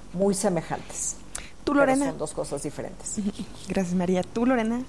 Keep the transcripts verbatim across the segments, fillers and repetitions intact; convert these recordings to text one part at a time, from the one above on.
muy semejantes. ¿Tú, Lorena? Pero son dos cosas diferentes. Gracias, María. ¿Tú, Lorena?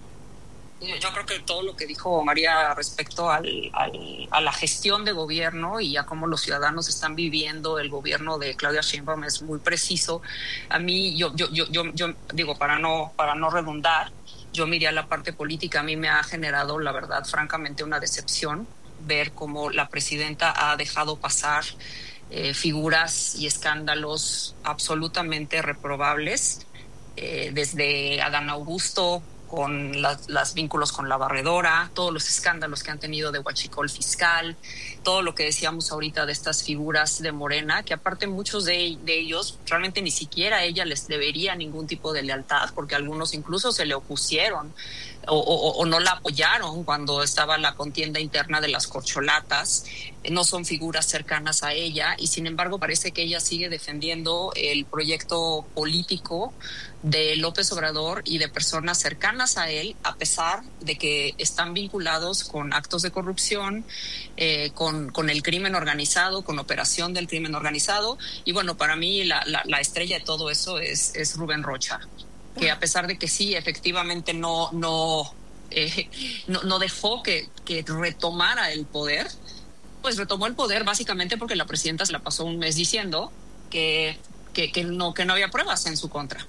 Yo creo que todo lo que dijo María respecto al, al, a la gestión de gobierno y a cómo los ciudadanos están viviendo el gobierno de Claudia Sheinbaum es muy preciso. A mí, yo, yo, yo, yo, yo digo, para no, para no redundar, yo miré a la parte política. A mí me ha generado, la verdad, francamente, una decepción ver cómo la presidenta ha dejado pasar eh, figuras y escándalos absolutamente reprobables, eh, desde Adán Augusto, con las, las vínculos con la barredora, todos los escándalos que han tenido de huachicol fiscal, todo lo que decíamos ahorita de estas figuras de Morena, que aparte muchos de, de ellos realmente ni siquiera a ella les debería ningún tipo de lealtad, porque algunos incluso se le opusieron o, o, o no la apoyaron cuando estaba la contienda interna de las corcholatas. No son figuras cercanas a ella y sin embargo parece que ella sigue defendiendo el proyecto político de López Obrador y de personas cercanas a él, a pesar de que están vinculados con actos de corrupción, eh, con, con el crimen organizado, con operación del crimen organizado. Y bueno, para mí la, la, la estrella de todo eso es, es Rubén Rocha, que a pesar de que sí, efectivamente no, no, eh, no, no dejó que, que retomara el poder, pues retomó el poder básicamente porque la presidenta se la pasó un mes diciendo que, que, que, no, que no había pruebas en su contra.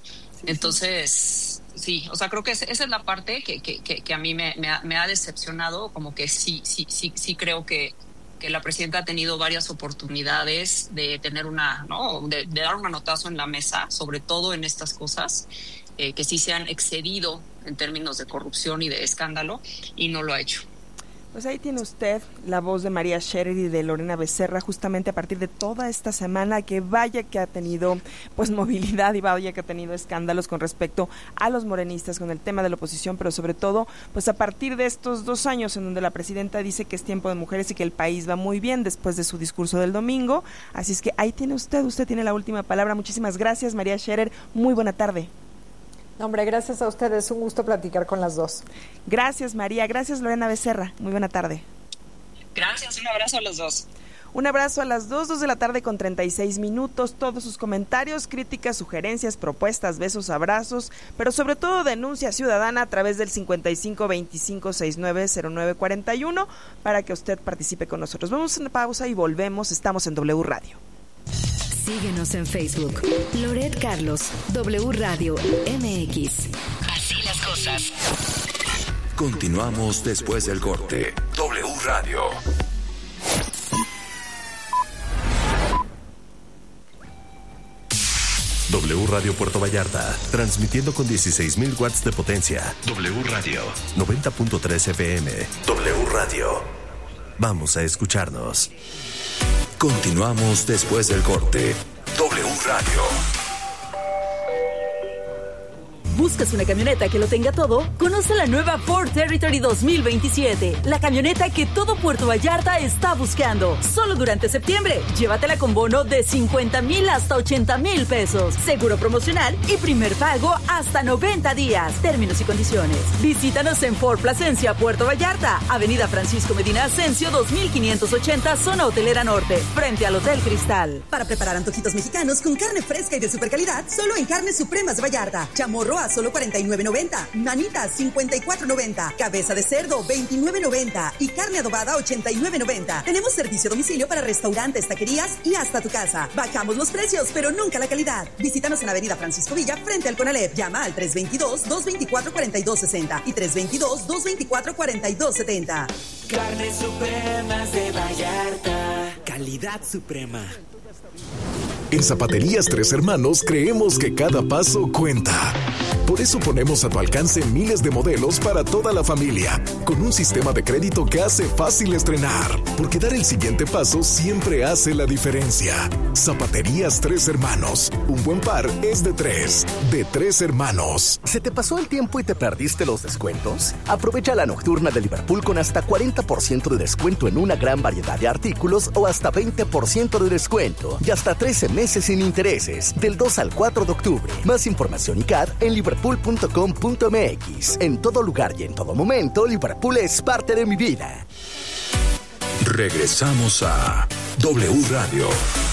Entonces, sí, o sea, creo que esa es la parte que, que, que a mí me, me, ha, me ha decepcionado, como que sí, sí, sí, sí creo que, que la presidenta ha tenido varias oportunidades de tener una, ¿no? De, de dar un manotazo en la mesa, sobre todo en estas cosas, eh, que sí se han excedido en términos de corrupción y de escándalo, y no lo ha hecho. Pues ahí tiene usted la voz de María Scherer y de Lorena Becerra, justamente a partir de toda esta semana, que vaya que ha tenido pues movilidad y vaya que ha tenido escándalos con respecto a los morenistas, con el tema de la oposición, pero sobre todo pues a partir de estos dos años en donde la presidenta dice que es tiempo de mujeres y que el país va muy bien después de su discurso del domingo. Así es que ahí tiene usted, usted tiene la última palabra. Muchísimas gracias, María Scherer, muy buena tarde. Hombre, gracias a ustedes, un gusto platicar con las dos. Gracias, María, gracias, Lorena Becerra, muy buena tarde. Gracias, un abrazo a los dos. Un abrazo a las dos, dos de la tarde con treinta y seis minutos, todos sus comentarios, críticas, sugerencias, propuestas, besos, abrazos, pero sobre todo denuncia ciudadana a través del cincuenta y cinco veinticinco sesenta y nueve cero nueve cuarenta y uno para que usted participe con nosotros. Vamos a una pausa y volvemos, estamos en W Radio. Síguenos en Facebook. Loret Carlos, W Radio M X. Así las cosas. Continuamos después del corte. W Radio. W Radio Puerto Vallarta, transmitiendo con dieciséis mil watts de potencia. W Radio, noventa punto tres F M. W Radio. Vamos a escucharnos. Continuamos después del corte. W Radio. ¿Buscas una camioneta que lo tenga todo? Conoce la nueva Ford Territory dos mil veintisiete, la camioneta que todo Puerto Vallarta está buscando. Solo durante septiembre, llévatela con bono de cincuenta mil hasta ochenta mil pesos, seguro promocional y primer pago hasta noventa días. Términos y condiciones. Visítanos en Ford Plasencia, Puerto Vallarta, Avenida Francisco Medina Ascencio dos mil quinientos ochenta, zona hotelera norte, frente al Hotel Cristal. Para preparar antojitos mexicanos con carne fresca y de super calidad, solo en Carnes Supremas de Vallarta. Chamorro a solo cuarenta y nueve noventa, manitas cincuenta y cuatro noventa, cabeza de cerdo veintinueve noventa y carne adobada ochenta y nueve noventa. Tenemos servicio a domicilio para restaurantes, taquerías y hasta tu casa. Bajamos los precios, pero nunca la calidad. Visítanos en Avenida Francisco Villa, frente al Conalep. Llama al tres veintidós, dos veinticuatro, cuarenta y dos sesenta y tres veintidós, dos veinticuatro, cuarenta y dos setenta. Carnes Supremas de Vallarta. Calidad suprema. En Zapaterías Tres Hermanos creemos que cada paso cuenta. Por eso ponemos a tu alcance miles de modelos para toda la familia, con un sistema de crédito que hace fácil estrenar, porque dar el siguiente paso siempre hace la diferencia. Zapaterías Tres Hermanos, un buen par es de tres, de Tres Hermanos. ¿Se te pasó el tiempo y te perdiste los descuentos? Aprovecha la nocturna de Liverpool con hasta cuarenta por ciento de descuento en una gran variedad de artículos o hasta veinte por ciento de descuento y hasta trece meses sin intereses, del dos al cuatro de octubre. Más información y C A D en liverpool punto com punto m x. En todo lugar y en todo momento, Liverpool es parte de mi vida. Regresamos a W Radio.